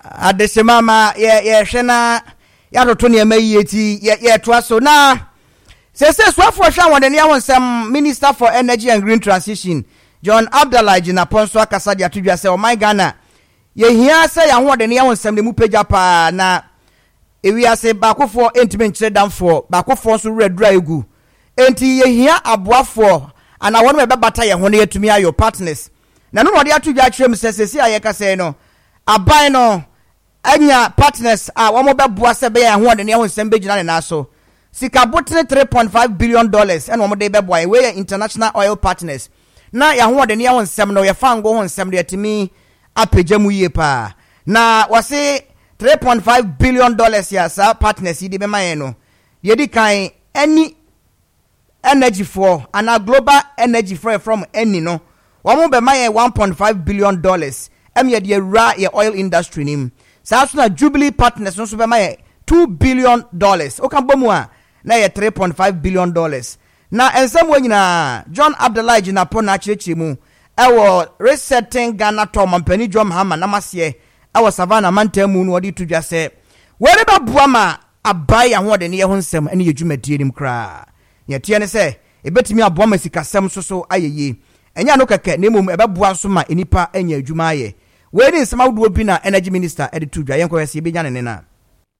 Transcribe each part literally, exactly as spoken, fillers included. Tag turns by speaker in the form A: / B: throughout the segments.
A: adesemama ye ye hwena ya toto ne mayi eti ye ye to aso na se se swafo hwa won ne awonsam Minister for Energy and Green Transition John Abdallah Jinapon so akasa dia tudwa se o my Ghana ye hia se ya ho de ne awonsam ne mu pagya pa na ewi ase bakofo entime nkyere damfo bakofo so redura egu enti ye hia aboafo ana won me bebata ye ho ne yatumi ayo partners na no no de atudwa kyerem se se se aye kasa no aban no anya partners a wo mo beboa se be ya ho de ne awonsam be gina ne na so sika botene three point five billion dollars and wo mo de beboa we international oil partners na ya ho de ne awonsam no ye fango ho nsam de atimi apejamu ye pa na wase three point five billion dollars ya sa partners yi de be maye no ye di kan any energy for and a global energy for from any no wo mo be maye one point five billion dollars em ye de ra ye oil industry nim sa so na Jubilee partners no so be maye two billion dollars o kan bomu a na ye three point five billion dollars na ensam wo nyina John Abdallah Jinapon na chirechi mu ewo resetting Ghana to mampani John Mahama na masye ewo Savannah mantamu no odi tudwa se were ba bua ma abai ahode ne ye ho nsem ene ye dwumadie nim kra ye tie ne se ebetimi aboa ma sikasem so so ayeye enya no keke ne mum ebeboa so ma enipa enya adwuma aye we ni nsema wodo bi na energy minister edi tudwa yen ko yesi benya ne na.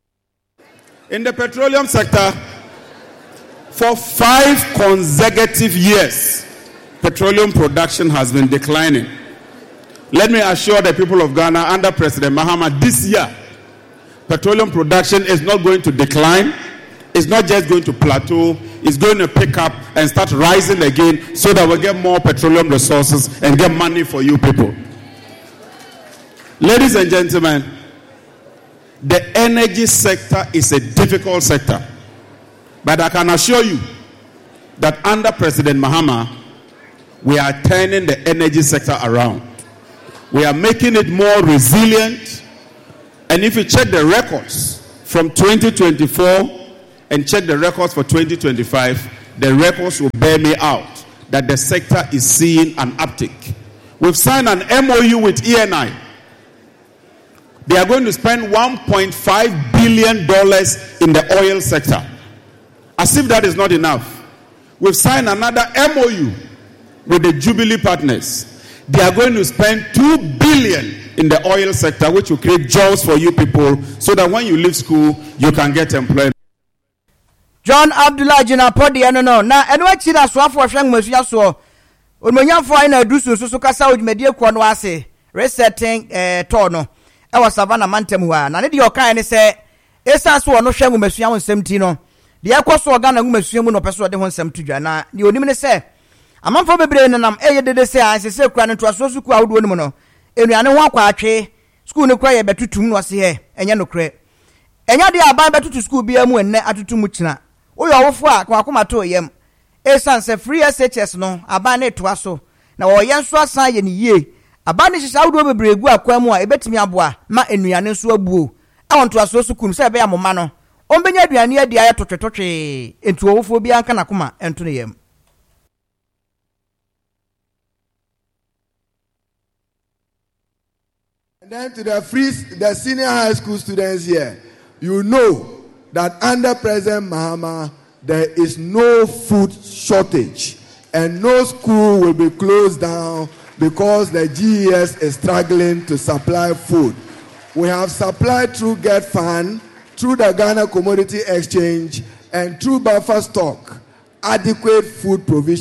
B: In the petroleum sector, for five consecutive years, petroleum production has been declining. Let me assure the people of Ghana, under President Mahama, this year, petroleum production is not going to decline. It's not just going to plateau. It's going to pick up and start rising again so that we get more petroleum resources and get money for you people. Ladies and gentlemen, the energy sector is a difficult sector. But I can assure you that under President Mahama, we are turning the energy sector around. We are making it more resilient. And if you check the records from twenty twenty-four and check the records for twenty twenty-five, the records will bear me out that the sector is seeing an uptick. We've signed an M O U with E N I. They are going to spend one point five billion dollars in the oil sector. As if that is not enough, we've signed another M O U with the Jubilee partners. They are going to spend two billion dollars in the oil sector, which will create jobs for you people so that when you leave school, you can get employed.
A: John Abdallah Jinapon de no no na eno achi na so afo hwe ngmasua so onmanyamfo ai na adusu so so kasa odwumedie kro no ase resetting eh to no e was Savannah mantam ha na ne de okan ne se esa so no hwe ngmasua ho nsem ti no de ekoso Ghana ngmasua mu no peso de ho nsem tudwa na de onim ne se amanfo bebre ne nam eye dede se anse se kura ne to aso su ku awdo onim no enuane ho akwa atwe school ne kura ye betutum no se he enye no kure enya de aban betutu school bia mu enne atutum kina oyo awofo a kwa akoma to yem esan se free S H S no aban ne to aso na wo yen so asan ye ne yie aban ne hisa awdo bebre egu akwa mu a ebetimi aboa ma enuane so abuo awon to aso su kum se be ya moma no ombenya aduane adi aye totwetotwe entu awofo bia nka na koma ento ne yem.
C: And then to the free, the senior high school students here, you know that under President Mahama, there is no food shortage and no school will be closed down because the G E S is struggling to supply food. We have supplied through Get Fund, through the Ghana Commodity Exchange, and through buffer stock, adequate food provision.